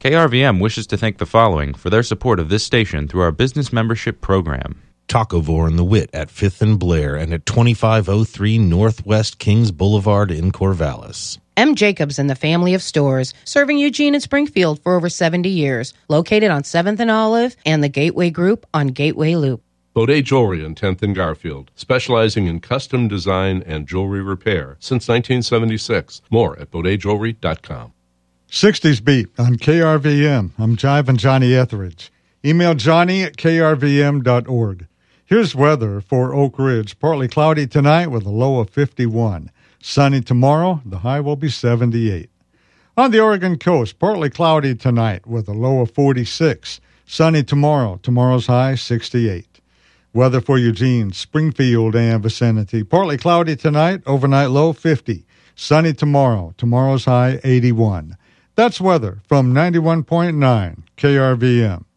KRVM wishes to thank the following for their support of this station through our business membership program. Tacovore and the Wit at 5th and Blair and at 2503 Northwest Kings Boulevard in Corvallis. M. Jacobs and the family of stores, serving Eugene and Springfield for over 70 years, located on 7th and Olive and the Gateway Group on Gateway Loop. Baudet Jewelry on 10th and Garfield, specializing in custom design and jewelry repair since 1976. More at BaudetJewelry.com. 60s Beat on KRVM. I'm Jiving Johnny Etheridge. Email Johnny at krvm.org. Here's weather for Oak Ridge. Partly cloudy tonight with a low of 51. Sunny tomorrow. The high will be 78. On the Oregon coast, partly cloudy tonight with a low of 46. Sunny tomorrow. Tomorrow's high 68. Weather for Eugene, Springfield, and vicinity. Partly cloudy tonight. Overnight low 50. Sunny tomorrow. Tomorrow's high 81. That's weather from 91.9 KRVM.